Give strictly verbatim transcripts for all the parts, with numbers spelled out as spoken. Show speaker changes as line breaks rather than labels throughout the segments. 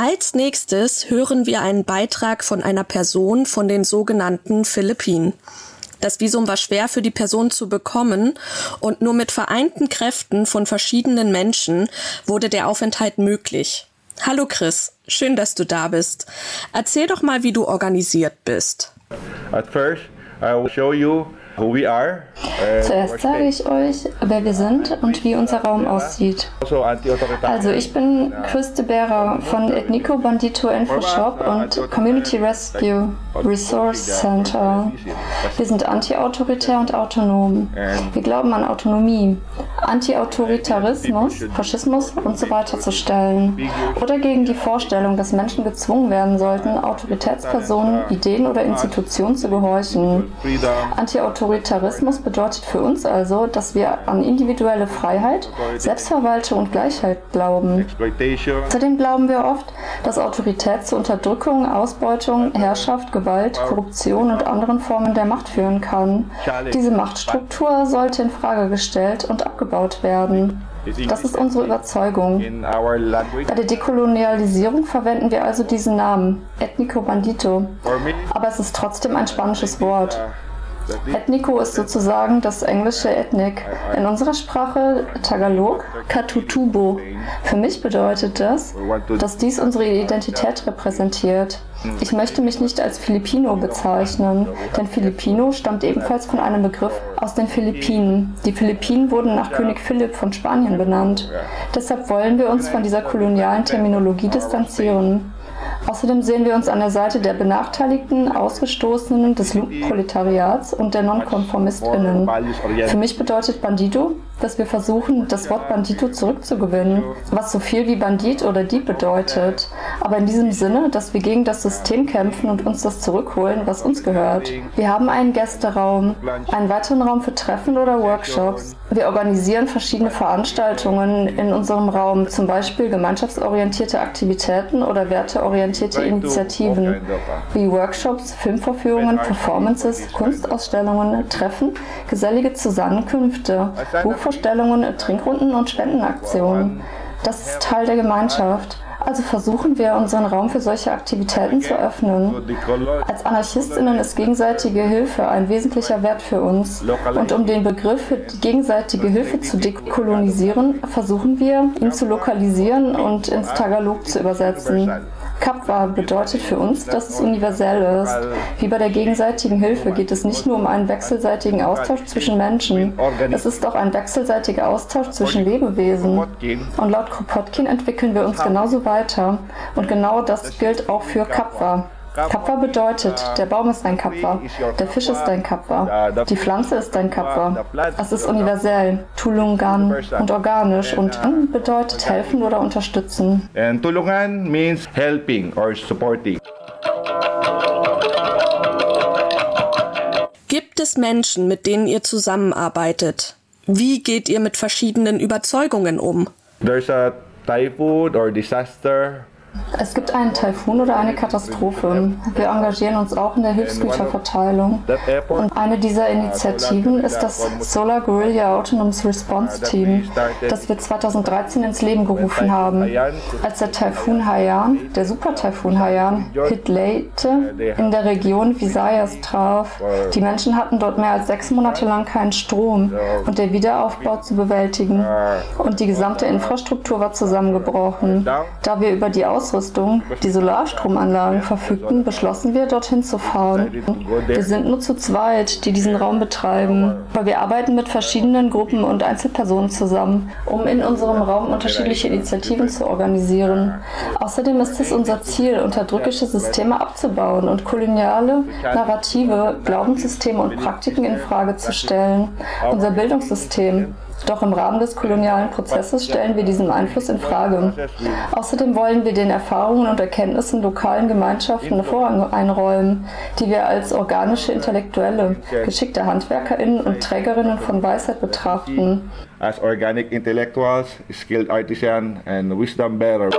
Als nächstes hören wir einen Beitrag von einer Person von den sogenannten Philippinen. Das Visum war schwer für die Person zu bekommen und nur mit vereinten Kräften von verschiedenen Menschen wurde der Aufenthalt möglich. Hallo Chris, schön, dass du da bist. Erzähl doch mal, wie du organisiert bist.
At first, I will show you who we are.
Zuerst sage ich euch, wer wir sind und wie unser Raum aussieht. Also ich bin Chris de Bera von Etnico Bandito Infoshop und Community Rescue Resource Center. Wir sind anti-autoritär und autonom. Wir glauben an Autonomie, Anti-Autoritarismus, Faschismus und so weiter zu stellen. Oder gegen die Vorstellung, dass Menschen gezwungen werden sollten, Autoritätspersonen, Ideen oder Institutionen zu gehorchen. Anti-Autoritarismus bedeutet für uns also, dass wir an individuelle Freiheit, Selbstverwaltung und Gleichheit glauben. Außerdem glauben wir oft, dass Autorität zu Unterdrückung, Ausbeutung, Herrschaft, Gewalt, Korruption und anderen Formen der Macht führen kann. Diese Machtstruktur sollte in Frage gestellt und abgebaut werden. Das ist unsere Überzeugung. Bei der Dekolonialisierung verwenden wir also diesen Namen, Etnico Bandito. Aber es ist trotzdem ein spanisches Wort. Etnico ist sozusagen das englische Ethnic. In unserer Sprache Tagalog, Katutubo. Für mich bedeutet das, dass dies unsere Identität repräsentiert. Ich möchte mich nicht als Filipino bezeichnen, denn Filipino stammt ebenfalls von einem Begriff aus den Philippinen. Die Philippinen wurden nach König Philipp von Spanien benannt. Deshalb wollen wir uns von dieser kolonialen Terminologie distanzieren. Außerdem sehen wir uns an der Seite der Benachteiligten, Ausgestoßenen, des Lumpenproletariats und der NonkonformistInnen. Für mich bedeutet Bandito, dass wir versuchen, das Wort Bandito zurückzugewinnen, was so viel wie Bandit oder Dieb bedeutet. Aber in diesem Sinne, dass wir gegen das System kämpfen und uns das zurückholen, was uns gehört. Wir haben einen Gästeraum, einen weiteren Raum für Treffen oder Workshops. Wir organisieren verschiedene Veranstaltungen in unserem Raum, zum Beispiel gemeinschaftsorientierte Aktivitäten oder werteorientierte Initiativen, wie Workshops, Filmvorführungen, Performances, Kunstausstellungen, Treffen, gesellige Zusammenkünfte, Buchvorstellungen, Trinkrunden und Spendenaktionen. Das ist Teil der Gemeinschaft. Also versuchen wir, unseren Raum für solche Aktivitäten zu öffnen. Als AnarchistInnen ist gegenseitige Hilfe ein wesentlicher Wert für uns. Und um den Begriff für gegenseitige Hilfe zu dekolonisieren, versuchen wir, ihn zu lokalisieren und ins Tagalog zu übersetzen. Kapwa bedeutet für uns, dass es universell ist. Wie bei der gegenseitigen Hilfe geht es nicht nur um einen wechselseitigen Austausch zwischen Menschen. Es ist auch ein wechselseitiger Austausch zwischen Lebewesen. Und laut Kropotkin entwickeln wir uns genauso weiter. Und genau das gilt auch für Kapwa. Kapwa bedeutet, der Baum ist ein Kapwa, der Fisch ist ein Kapwa, die Pflanze ist ein Kapwa. Es ist universell, Tulungan und organisch und An bedeutet helfen oder unterstützen.
And Tulungan means helping or supporting.
Gibt es Menschen, mit denen ihr zusammenarbeitet? Wie geht ihr mit verschiedenen Überzeugungen um?
There's a typhoon or disaster.
Es gibt einen Taifun oder eine Katastrophe. Wir engagieren uns auch in der Hilfsgüterverteilung. Und eine dieser Initiativen ist das Solar Guerrilla Autonomous Response Team, das wir zweitausenddreizehn ins Leben gerufen haben. Als der Taifun Haiyan, der Super-Taifun Haiyan, Hit Leyte in der Region Visayas traf. Die Menschen hatten dort mehr als sechs Monate lang keinen Strom und der Wiederaufbau zu bewältigen. Und die gesamte Infrastruktur war zusammengebrochen. Da wir über die Ausrüstung, die Solarstromanlagen verfügten, beschlossen wir, dorthin zu fahren. Wir sind nur zu zweit, die diesen Raum betreiben, aber wir arbeiten mit verschiedenen Gruppen und Einzelpersonen zusammen, um in unserem Raum unterschiedliche Initiativen zu organisieren. Außerdem ist es unser Ziel, unterdrückische Systeme abzubauen und koloniale Narrative, Glaubenssysteme und Praktiken in Frage zu stellen. Unser Bildungssystem. Doch im Rahmen des kolonialen Prozesses stellen wir diesen Einfluss in Frage. Außerdem wollen wir den Erfahrungen und Erkenntnissen lokalen Gemeinschaften Vorrang einräumen, die wir als organische Intellektuelle, geschickte HandwerkerInnen und Trägerinnen von Weisheit betrachten.
As organic intellectuals, skilled artisan and wisdom bearer.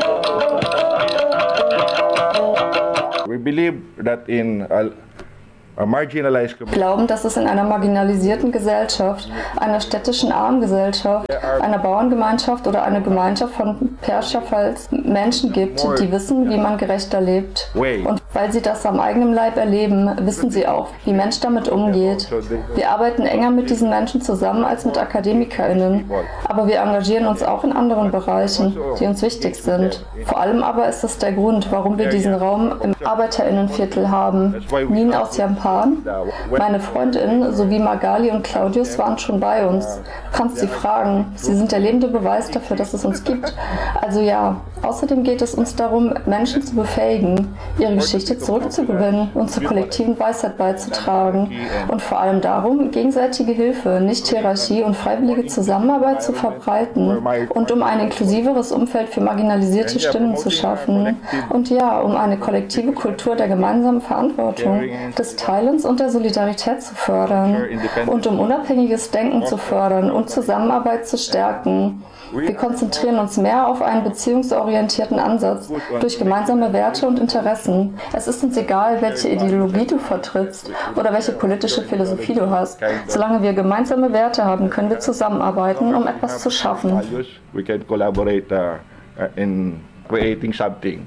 We believe that in uh,
glauben, dass es in einer marginalisierten Gesellschaft, einer städtischen Armengesellschaft, einer Bauerngemeinschaft oder einer Gemeinschaft von Perscherfalls Menschen gibt, die wissen, wie man gerechter lebt. Und weil sie das am eigenen Leib erleben, wissen sie auch, wie Mensch damit umgeht. Wir arbeiten enger mit diesen Menschen zusammen als mit AkademikerInnen, aber wir engagieren uns auch in anderen Bereichen, die uns wichtig sind. Vor allem aber ist es der Grund, warum wir diesen Raum im ArbeiterInnenviertel haben. Nin aus Japan, meine Freundinnen sowie Magali und Claudius waren schon bei uns. Du kannst sie fragen. Sie sind der lebende Beweis dafür, dass es uns gibt. Also ja, außerdem geht es uns darum, Menschen zu befähigen, ihre Geschichte zurückzugewinnen und zur kollektiven Weisheit beizutragen. Und vor allem darum, gegenseitige Hilfe, nicht Hierarchie und freiwillige Zusammenarbeit zu verbreiten. Und um ein inklusiveres Umfeld für marginalisierte Stimmen zu schaffen. Und ja, um eine kollektive Kultur der gemeinsamen Verantwortung, des Teilens und der Solidarität zu fördern und um unabhängiges Denken zu fördern und Zusammenarbeit zu stärken. Wir konzentrieren uns mehr auf einen beziehungsorientierten Ansatz durch gemeinsame Werte und Interessen. Es ist uns egal, welche Ideologie du vertrittst oder welche politische Philosophie du hast. Solange wir gemeinsame Werte haben, können wir zusammenarbeiten, um etwas zu schaffen.
We can collaborate uh, in creating something.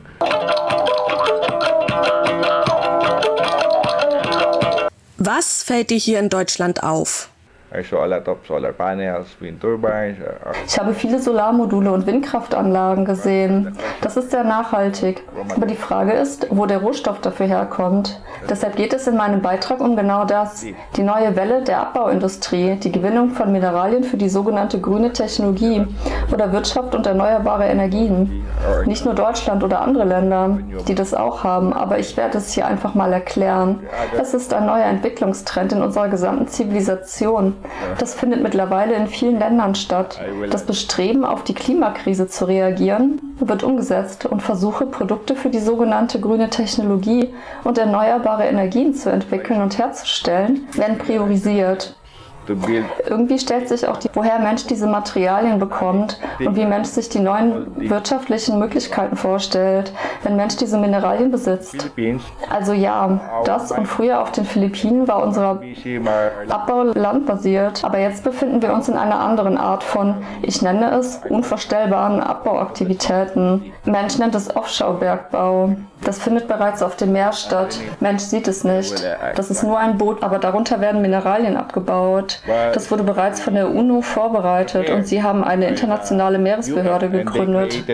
Was fällt dir hier in Deutschland auf?
I saw a lot of solar panels, wind turbines.
Ich habe viele Solarmodule und Windkraftanlagen gesehen. Das ist sehr nachhaltig. Aber die Frage ist, wo der Rohstoff dafür herkommt. Deshalb geht es in meinem Beitrag um genau das. Die neue Welle der Abbauindustrie, die Gewinnung von Mineralien für die sogenannte grüne Technologie oder Wirtschaft und erneuerbare Energien. Nicht nur Deutschland oder andere Länder, die das auch haben, aber ich werde es hier einfach mal erklären. Es ist ein neuer Entwicklungstrend in unserer gesamten Zivilisation. Das findet mittlerweile in vielen Ländern statt. Das Bestreben, auf die Klimakrise zu reagieren, wird umgesetzt und Versuche, Produkte für die sogenannte grüne Technologie und erneuerbare Energien zu entwickeln und herzustellen, werden priorisiert. Irgendwie stellt sich auch die, woher Mensch diese Materialien bekommt und wie Mensch sich die neuen wirtschaftlichen Möglichkeiten vorstellt, wenn Mensch diese Mineralien besitzt. Also ja, das und früher auf den Philippinen war unser Abbau landbasiert, aber jetzt befinden wir uns in einer anderen Art von, ich nenne es, unvorstellbaren Abbauaktivitäten. Mensch nennt es Offshore-Bergbau. Das findet bereits auf dem Meer statt. Mensch sieht es nicht. Das ist nur ein Boot, aber darunter werden Mineralien abgebaut. Das wurde bereits von der UNO vorbereitet und sie haben eine internationale Meeresbehörde gegründet.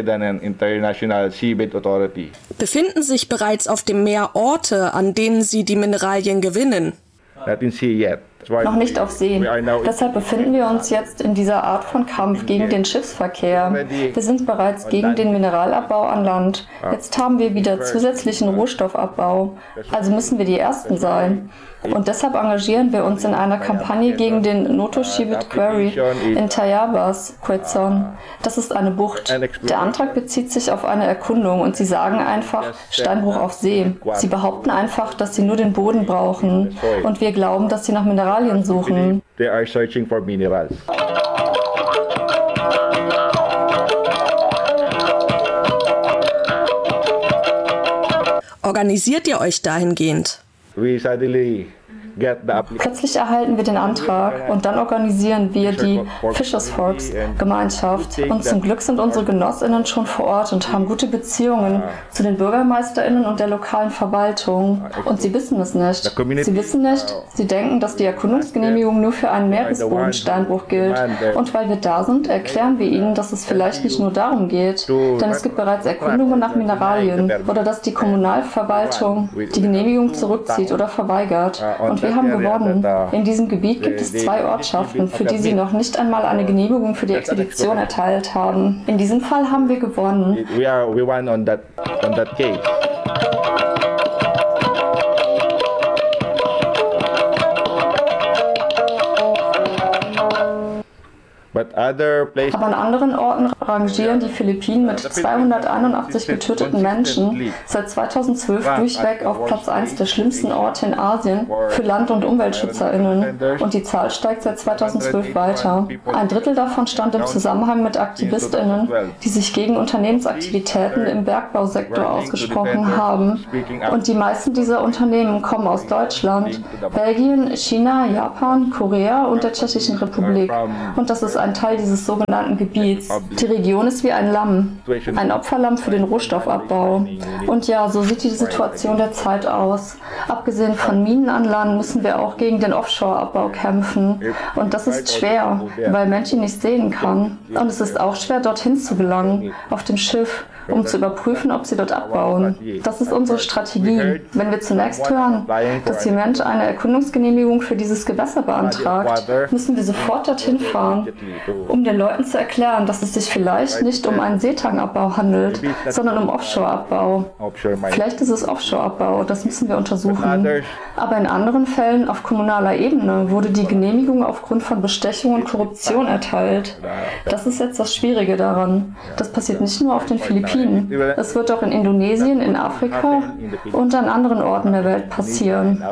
Befinden sich bereits auf dem Meer Orte, an denen sie die Mineralien gewinnen?
Noch nicht auf See. Deshalb befinden wir uns jetzt in dieser Art von Kampf gegen den Schiffsverkehr. Wir sind bereits gegen den Mineralabbau an Land. Jetzt haben wir wieder zusätzlichen Rohstoffabbau. Also müssen wir die Ersten sein. Und deshalb engagieren wir uns in einer Kampagne gegen den Notoshibit Quarry in Tayabas, Quezon. Das ist eine Bucht. Der Antrag bezieht sich auf eine Erkundung und sie sagen einfach Steinbruch auf See. Sie behaupten einfach, dass sie nur den Boden brauchen. Und wir glauben, dass sie nach Mineralien suchen.
They are searching for minerals.
Organisiert ihr euch dahingehend?
We suddenly get the application.
Plötzlich erhalten wir den Antrag und dann organisieren wir die Fishers Forks Gemeinschaft. Und zum Glück sind unsere GenossInnen schon vor Ort und haben gute Beziehungen zu den BürgermeisterInnen und der lokalen Verwaltung. Und sie wissen es nicht. Sie wissen nicht, sie denken, dass die Erkundungsgenehmigung nur für einen Meeresbodensteinbruch gilt. Und weil wir da sind, erklären wir ihnen, dass es vielleicht nicht nur darum geht, denn es gibt bereits Erkundungen nach Mineralien oder dass die Kommunalverwaltung die Genehmigung zurückzieht oder verweigert. Und wir haben gewonnen. In diesem Gebiet gibt es zwei Ortschaften, für die sie noch nicht einmal eine Genehmigung für die Expedition erteilt haben. In diesem Fall haben wir gewonnen.
We are we won on that on that case. But
Aber an anderen Orten rangieren die Philippinen mit zweihunderteinundachtzig getöteten Menschen seit zweitausendzwölf durchweg auf Platz eins der schlimmsten Orte in Asien für Land- und UmweltschützerInnen. Und die Zahl steigt seit zweitausendzwölf weiter. Ein Drittel davon stand im Zusammenhang mit AktivistInnen, die sich gegen Unternehmensaktivitäten im Bergbausektor ausgesprochen haben. Und die meisten dieser Unternehmen kommen aus Deutschland, Belgien, China, Japan, Korea und der Tschechischen Republik. Und das ist ein Teil dieses sogenannten Gebiets. Die Region ist wie ein Lamm, ein Opferlamm für den Rohstoffabbau. Und ja, so sieht die Situation der Zeit aus. Abgesehen von Minen an Land müssen wir auch gegen den Offshore-Abbau kämpfen. Und das ist schwer, weil Mensch ihn nicht sehen kann. Und es ist auch schwer, dorthin zu gelangen, auf dem Schiff, um zu überprüfen, ob sie dort abbauen. Das ist unsere Strategie. Wenn wir zunächst hören, dass hier Mensch eine Erkundungsgenehmigung für dieses Gewässer beantragt, müssen wir sofort dorthin fahren, um den Leuten zu erklären, dass es sich vielleicht nicht um einen Seetangabbau handelt, sondern um Offshore-Abbau. Vielleicht ist es Offshore-Abbau, das müssen wir untersuchen. Aber in anderen Fällen auf kommunaler Ebene wurde die Genehmigung aufgrund von Bestechung und Korruption erteilt. Das ist jetzt das Schwierige daran. Das passiert nicht nur auf den Philippinen. Es wird auch in Indonesien, in Afrika und an anderen Orten der Welt passieren.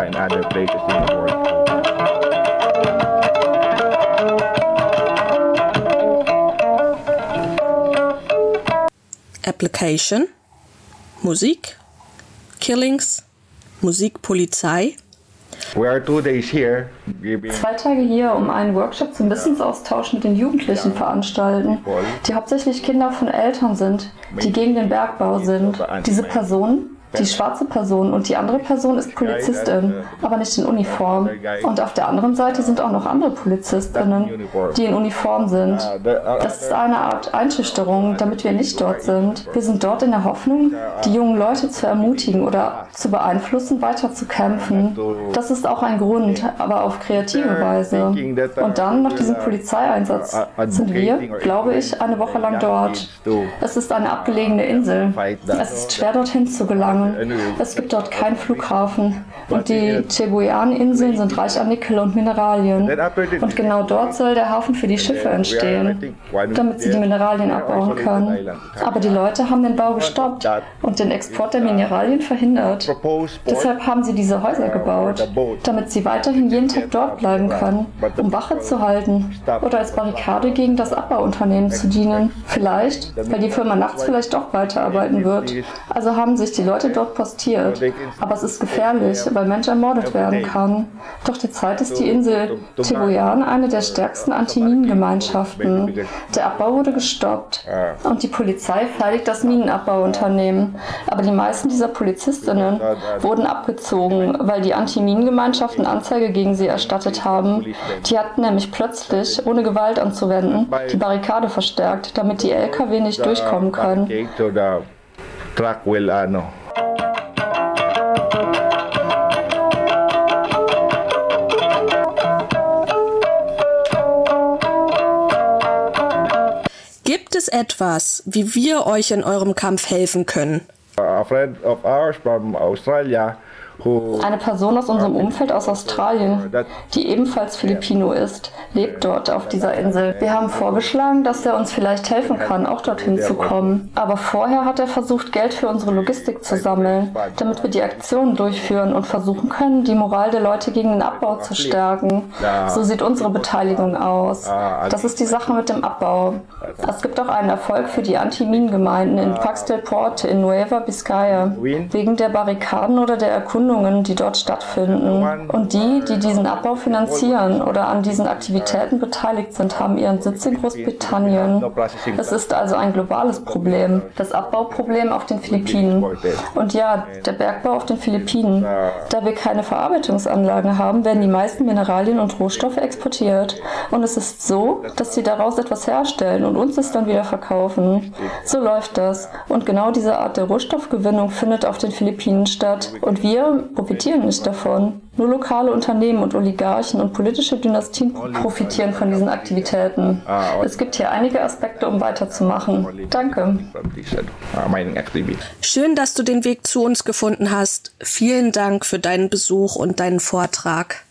Application, Musik, Killings, Musikpolizei.
Zwei Tage hier, um einen Workshop zum Wissensaustausch mit den Jugendlichen veranstalten, die hauptsächlich Kinder von Eltern sind, die gegen den Bergbau sind. Diese Personen, die schwarze Person und die andere Person ist Polizistin, aber nicht in Uniform. Und auf der anderen Seite sind auch noch andere Polizistinnen, die in Uniform sind. Das ist eine Art Einschüchterung, damit wir nicht dort sind. Wir sind dort in der Hoffnung, die jungen Leute zu ermutigen oder zu beeinflussen, weiter zu kämpfen. Das ist auch ein Grund, aber auf kreative Weise. Und dann, nach diesem Polizeieinsatz, sind wir, glaube ich, eine Woche lang dort. Es ist eine abgelegene Insel. Es ist schwer, dorthin zu gelangen. Es gibt dort keinen Flughafen und die Cebuyan-Inseln sind reich an Nickel und Mineralien. Und genau dort soll der Hafen für die Schiffe entstehen, damit sie die Mineralien abbauen können. Aber die Leute haben den Bau gestoppt und den Export der Mineralien verhindert. Deshalb haben sie diese Häuser gebaut, damit sie weiterhin jeden Tag dort bleiben können, um Wache zu halten oder als Barrikade gegen das Abbauunternehmen zu dienen. Vielleicht, weil die Firma nachts vielleicht doch weiterarbeiten wird. Also haben sich die Leute dort postiert. Aber es ist gefährlich, weil Mensch ermordet werden kann. Doch derzeit ist die Insel Cebuyan eine der stärksten Anti-Minen-Gemeinschaften. Der Abbau wurde gestoppt und die Polizei verteidigt das Minenabbauunternehmen. Aber die meisten dieser Polizistinnen wurden abgezogen, weil die Anti-Minen-Gemeinschaften Anzeige gegen sie erstattet haben. Die hatten nämlich plötzlich, ohne Gewalt anzuwenden, die Barrikade verstärkt, damit die L K W nicht durchkommen können.
Gibt es etwas, wie wir euch in eurem Kampf helfen können?
A friend of ours from Australia
Eine Person aus unserem Umfeld aus Australien, die ebenfalls Filipino ist, lebt dort auf dieser Insel. Wir haben vorgeschlagen, dass er uns vielleicht helfen kann, auch dorthin zu kommen. Aber vorher hat er versucht, Geld für unsere Logistik zu sammeln, damit wir die Aktionen durchführen und versuchen können, die Moral der Leute gegen den Abbau zu stärken. So sieht unsere Beteiligung aus. Das ist die Sache mit dem Abbau. Es gibt auch einen Erfolg für die Anti-Minen-Gemeinden in Pax del Porte in Nueva Vizcaya, wegen der Barrikaden oder der Erkundungen, die dort stattfinden. Und die, die diesen Abbau finanzieren oder an diesen Aktivitäten beteiligt sind, haben ihren Sitz in Großbritannien. Es ist also ein globales Problem, das Abbauproblem auf den Philippinen. Und ja, der Bergbau auf den Philippinen. Da wir keine Verarbeitungsanlagen haben, werden die meisten Mineralien und Rohstoffe exportiert. Und es ist so, dass sie daraus etwas herstellen und uns es dann wieder verkaufen. So läuft das. Und genau diese Art der Rohstoffgewinnung findet auf den Philippinen statt. Und wir profitieren nicht davon. Nur lokale Unternehmen und Oligarchen und politische Dynastien profitieren von diesen Aktivitäten. Es gibt hier einige Aspekte, um weiterzumachen. Danke.
Schön, dass du den Weg zu uns gefunden hast. Vielen Dank für deinen Besuch und deinen Vortrag.